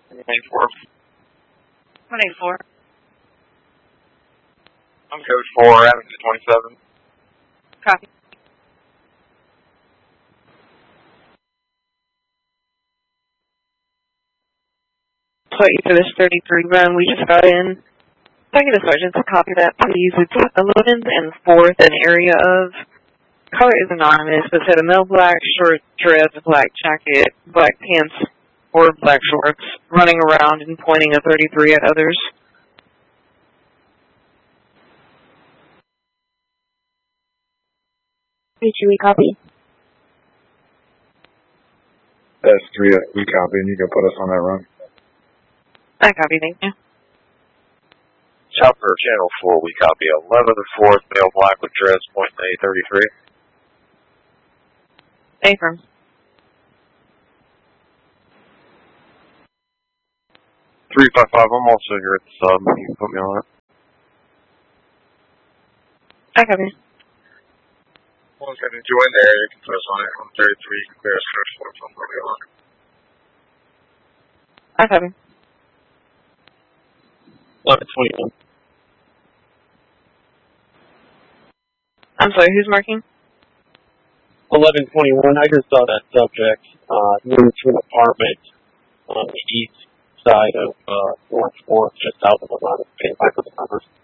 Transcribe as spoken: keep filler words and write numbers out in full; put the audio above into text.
one eighty-four. one eighty-four. I'm code four, Avenue twenty-seven. Copy. So for this thirty-three run, we just got in. If I get a sergeant to copy that, please. It's eleventh and fourth, an area of. Color is anonymous, but said a male black short dreads, black jacket, black pants, or black shorts, running around and pointing a thirty-three at others. Feature, we copy. That's three, we copy, and you can put us on that run. I copy, thank you. Chopper, channel four, we copy. eleventh and fourth, male black with dreads, pointing a thirty-three. Affirm. three five five, I'm also here at the sub. You can put me on it. I copy. Well, if you join there, you can put us on it. I'm thirty-three, you can clear us first floor, so I'm put me on it. I copy. eleven twenty-one. I'm sorry, who's marking? eleven twenty-one, I just saw that subject uh, moved to an apartment on the east side of uh, North fourth, just south of Atlanta. Pay back with the numbers.